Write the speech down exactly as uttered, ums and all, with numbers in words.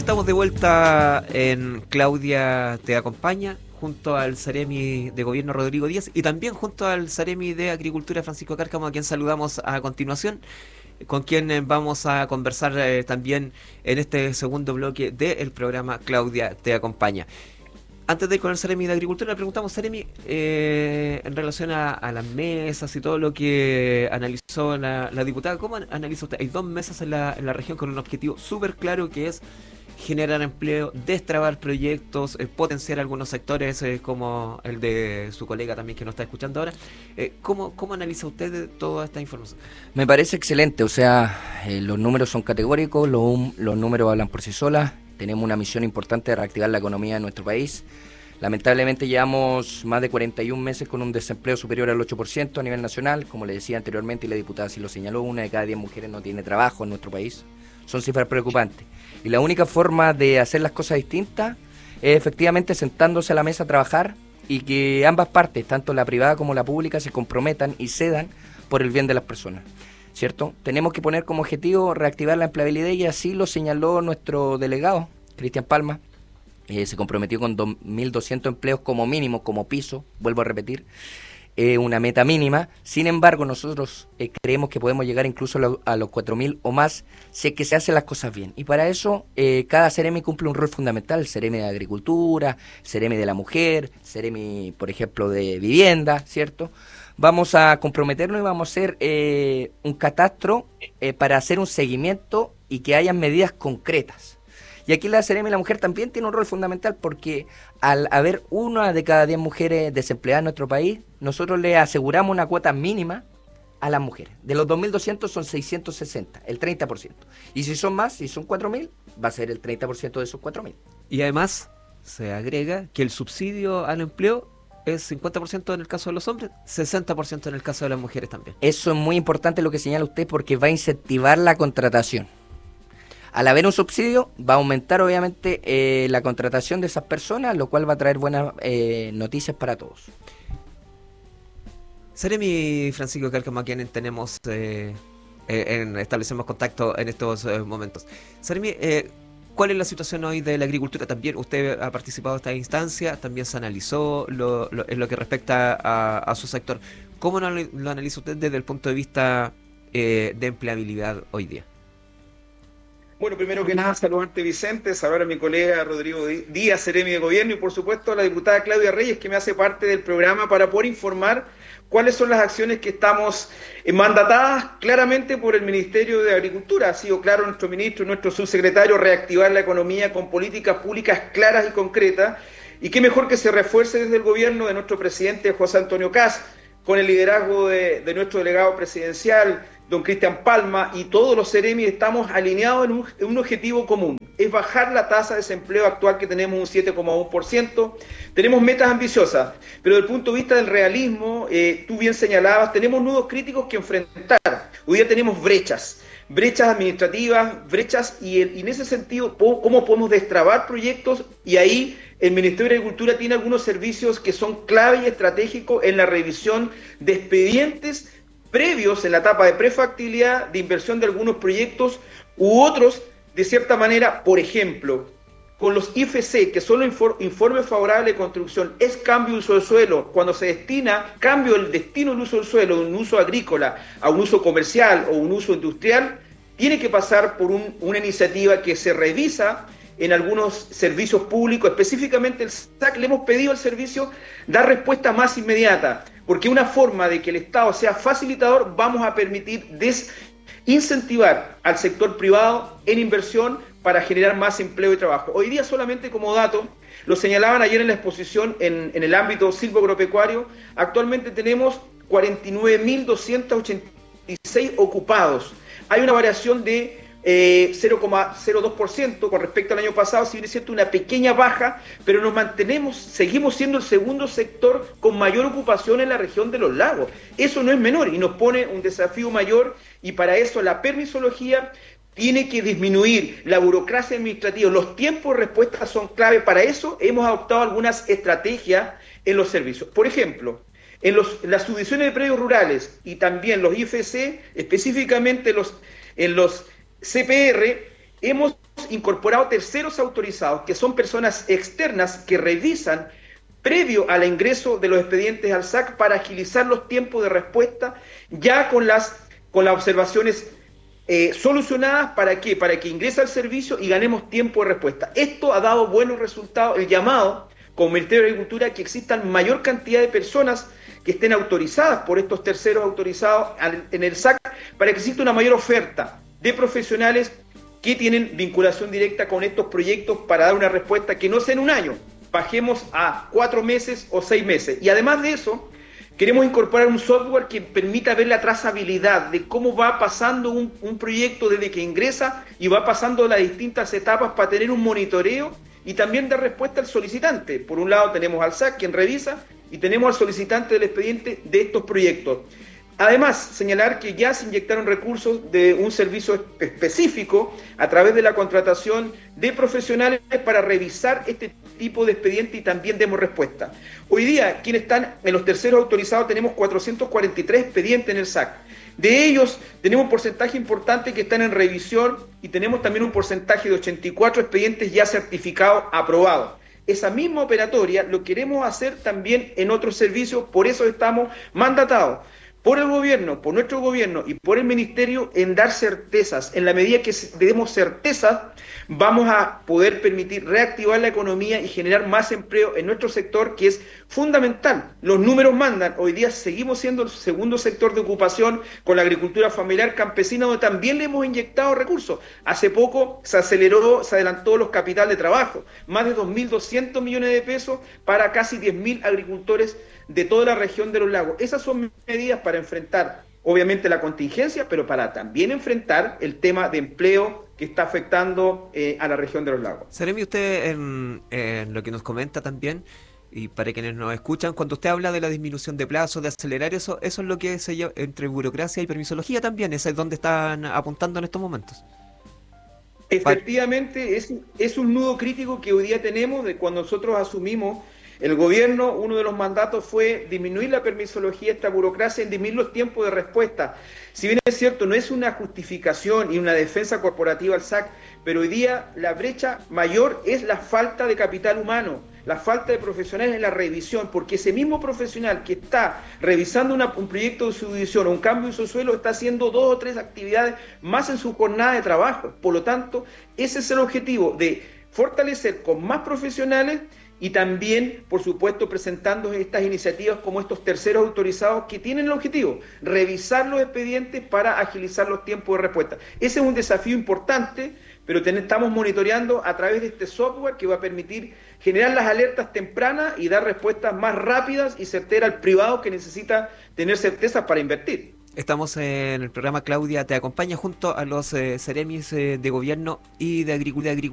estamos de vuelta en Claudia Te Acompaña, junto al Seremi de Gobierno Rodrigo Díaz y también junto al Seremi de Agricultura Francisco Cárcamo, a quien saludamos a continuación, con quien eh, vamos a conversar eh, también en este segundo bloque del programa Claudia Te Acompaña. Antes de ir con el Seremi de Agricultura, le preguntamos, Seremi, eh, en relación a, a las mesas y todo lo que analizó la, la diputada, ¿cómo analiza usted? Hay dos mesas en la, en la región con un objetivo súper claro, que es generar empleo, destrabar proyectos, eh, potenciar algunos sectores, eh, como el de su colega también que nos está escuchando ahora. Eh, ¿cómo, ¿Cómo analiza usted toda esta información? Me parece excelente, o sea, eh, los números son categóricos, los, los números hablan por sí solas. Tenemos una misión importante de reactivar la economía de nuestro país. Lamentablemente llevamos más de cuarenta y un meses con un desempleo superior al ocho por ciento a nivel nacional. Como le decía anteriormente y la diputada sí lo señaló, una de cada diez mujeres no tiene trabajo en nuestro país. Son cifras preocupantes. Y la única forma de hacer las cosas distintas es efectivamente sentándose a la mesa a trabajar y que ambas partes, tanto la privada como la pública, se comprometan y cedan por el bien de las personas, ¿cierto? Tenemos que poner como objetivo reactivar la empleabilidad y así lo señaló nuestro delegado, Cristian Palma. Eh, se comprometió con dos mil doscientos empleos como mínimo, como piso, vuelvo a repetir, eh, una meta mínima. Sin embargo, nosotros eh, creemos que podemos llegar incluso a, lo, a los cuatro mil o más si es que se hacen las cosas bien. Y para eso, eh, cada Seremi cumple un rol fundamental: el Seremi de Agricultura, Seremi de la Mujer, Seremi, por ejemplo, de Vivienda, ¿cierto? Vamos a comprometernos y vamos a hacer eh, un catastro eh, para hacer un seguimiento y que haya medidas concretas. Y aquí la Seremi de la Mujer también tiene un rol fundamental, porque al haber una de cada diez mujeres desempleadas en nuestro país, nosotros le aseguramos una cuota mínima a las mujeres. De los dos mil doscientos son seiscientos sesenta, el treinta por ciento. Y si son más, si son cuatro mil, va a ser el treinta por ciento de esos cuatro mil. Y además se agrega que el subsidio al empleo es cincuenta por ciento en el caso de los hombres, sesenta por ciento en el caso de las mujeres también. Eso es muy importante lo que señala usted, porque va a incentivar la contratación. Al haber un subsidio, va a aumentar obviamente eh, la contratación de esas personas, lo cual va a traer buenas eh, noticias para todos. Seremi Francisco Cárcamo, a quien tenemos, eh, eh, en, establecemos contacto en estos eh, momentos. Seremi, eh, ¿cuál es la situación hoy de la agricultura? También usted ha participado en esta instancia, también se analizó lo, lo, en lo que respecta a, a su sector. ¿Cómo lo, lo analiza usted desde el punto de vista eh, de empleabilidad hoy día? Bueno, primero que nada, saludarte, Vicente, saludar a mi colega Rodrigo Díaz, Seremi de Gobierno, y por supuesto a la diputada Claudia Reyes, que me hace parte del programa para poder informar cuáles son las acciones que estamos mandatadas claramente por el Ministerio de Agricultura. Ha sido claro nuestro ministro, nuestro subsecretario, reactivar la economía con políticas públicas claras y concretas, y qué mejor que se refuerce desde el gobierno de nuestro presidente José Antonio Kast, con el liderazgo de, de nuestro delegado presidencial, don Cristian Palma, y todos los Seremi estamos alineados en un, en un objetivo común: es bajar la tasa de desempleo actual, que tenemos un siete coma uno por ciento. Tenemos metas ambiciosas, pero desde el punto de vista del realismo, eh, tú bien señalabas, tenemos nudos críticos que enfrentar. Hoy día tenemos brechas, brechas administrativas, brechas, y, y en ese sentido, ¿cómo podemos destrabar proyectos? Y ahí el Ministerio de Agricultura tiene algunos servicios que son clave y estratégicos en la revisión de expedientes previos en la etapa de prefactibilidad, de inversión de algunos proyectos u otros, de cierta manera. Por ejemplo, con los I F C, que son los informes favorables de construcción, es cambio de uso del suelo. Cuando se destina, cambio el destino del uso del suelo, de un uso agrícola a un uso comercial o un uso industrial, tiene que pasar por un, una iniciativa que se revisa en algunos servicios públicos, específicamente el S A C. Le hemos pedido al servicio dar respuesta más inmediata, porque una forma de que el Estado sea facilitador, vamos a permitir desincentivar al sector privado en inversión para generar más empleo y trabajo. Hoy día, solamente como dato, lo señalaban ayer en la exposición en, en el ámbito silvoagropecuario, actualmente tenemos cuarenta y nueve mil doscientos ochenta y seis ocupados. Hay una variación de Eh, cero coma cero dos por ciento con respecto al año pasado, si bien es cierto una pequeña baja, pero nos mantenemos, seguimos siendo el segundo sector con mayor ocupación en la región de los lagos. Eso no es menor y nos pone un desafío mayor, y para eso la permisología tiene que disminuir, la burocracia administrativa, los tiempos de respuesta son clave. Para eso hemos adoptado algunas estrategias en los servicios. Por ejemplo, en los, las subdivisiones de predios rurales y también los I F C, específicamente los, en los C P R, hemos incorporado terceros autorizados, que son personas externas que revisan previo al ingreso de los expedientes al S A C para agilizar los tiempos de respuesta, ya con las, con las observaciones eh, solucionadas. ¿Para qué? Para que ingrese al servicio y ganemos tiempo de respuesta. Esto ha dado buenos resultados. El llamado como Ministerio de Agricultura que existan mayor cantidad de personas que estén autorizadas por estos terceros autorizados en el S A C para que exista una mayor oferta de profesionales que tienen vinculación directa con estos proyectos para dar una respuesta que no sea en un año, bajemos a cuatro meses o seis meses. Y además de eso, queremos incorporar un software que permita ver la trazabilidad de cómo va pasando un, un proyecto desde que ingresa y va pasando las distintas etapas para tener un monitoreo y también dar respuesta al solicitante. Por un lado tenemos al S A C, quien revisa, y tenemos al solicitante del expediente de estos proyectos. Además, señalar que ya se inyectaron recursos de un servicio específico a través de la contratación de profesionales para revisar este tipo de expediente y también demos respuesta. Hoy día, quienes están en los terceros autorizados, tenemos cuatrocientos cuarenta y tres expedientes en el S A C. De ellos, tenemos un porcentaje importante que están en revisión y tenemos también un porcentaje de ochenta y cuatro expedientes ya certificados, aprobados. Esa misma operatoria lo queremos hacer también en otros servicios, por eso estamos mandatados por el gobierno, por nuestro gobierno y por el ministerio en dar certezas. En la medida que demos certezas, vamos a poder permitir reactivar la economía y generar más empleo en nuestro sector, que es fundamental. Los números mandan. Hoy día seguimos siendo el segundo sector de ocupación con la agricultura familiar campesina, donde también le hemos inyectado recursos. Hace poco se aceleró, se adelantó los capital de trabajo, más de dos mil doscientos millones de pesos para casi diez mil agricultores de toda la región de los lagos. Esas son medidas para enfrentar, obviamente, la contingencia, pero para también enfrentar el tema de empleo que está afectando eh, a la región de los lagos. Seremi, usted en, en lo que nos comenta también, y para quienes nos escuchan, cuando usted habla de la disminución de plazos, de acelerar eso, eso es lo que se lleva entre burocracia y permisología también, ese es donde están apuntando en estos momentos. Efectivamente, es, es un nudo crítico que hoy día tenemos de cuando nosotros asumimos el gobierno. Uno de los mandatos fue disminuir la permisología, esta burocracia, en disminuir los tiempos de respuesta. Si bien es cierto, no es una justificación y una defensa corporativa al S A C, pero hoy día la brecha mayor es la falta de capital humano, la falta de profesionales en la revisión, porque ese mismo profesional que está revisando una, un proyecto de subdivisión o un cambio de subsuelo está haciendo dos o tres actividades más en su jornada de trabajo. Por lo tanto, ese es el objetivo, de fortalecer con más profesionales y también, por supuesto, presentando estas iniciativas como estos terceros autorizados que tienen el objetivo, revisar los expedientes para agilizar los tiempos de respuesta. Ese es un desafío importante, pero ten, estamos monitoreando a través de este software que va a permitir generar las alertas tempranas y dar respuestas más rápidas y certeras al privado que necesita tener certezas para invertir. Estamos en el programa Claudia Te Acompaña junto a los eh, Seremis eh, de Gobierno y de Agricultura.